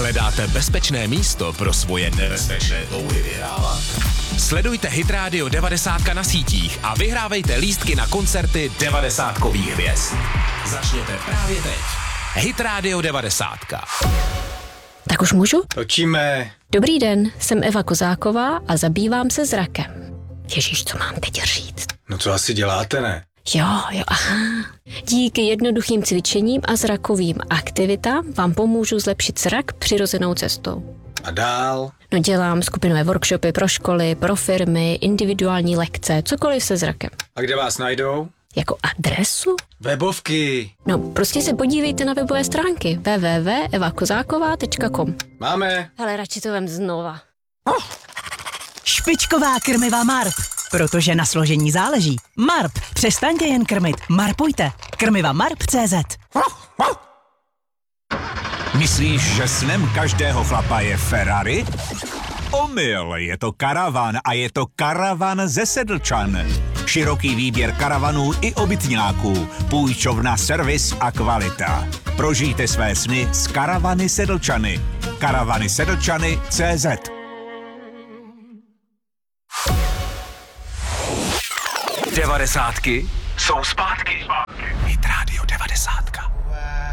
Hledáte bezpečné místo pro svoje nebezpečné touhy vyhrávat? Sledujte Hit Radio 90 na sítích a vyhrávejte lístky na koncerty 90kových hvězd. Začněte právě teď. Hit Radio 90. Tak už můžu? Točíme. Dobrý den, jsem Eva Kozáková a zabývám se zrakem. Ježíš, co mám teď říct? No co asi děláte, ne? Jo, aha. Díky jednoduchým cvičením a zrakovým aktivitám vám pomůžu zlepšit zrak přirozenou cestou. A dál? No dělám skupinové workshopy pro školy, pro firmy, individuální lekce, cokoliv se zrakem. A kde vás najdou? Jako adresu? Webovky. No, prostě se podívejte na webové stránky www.evakozáková.com. Máme. Hele, radši to vem znova. Špičková krmiva Marp, protože na složení záleží. Marp, přestaňte jen krmit, marpujte. Krmiva Marp.cz. Myslíš, že snem každého chlapa je Ferrari? Omyl, je to karavan a je to karavan ze Sedlčan. Široký výběr karavanů i obytňáků, půjčovna, servis a kvalita. Prožijte své sny s karavany Sedlčany. Karavany Sedlčany.cz. Devadesátky jsou zpátky. Hit Radio 90.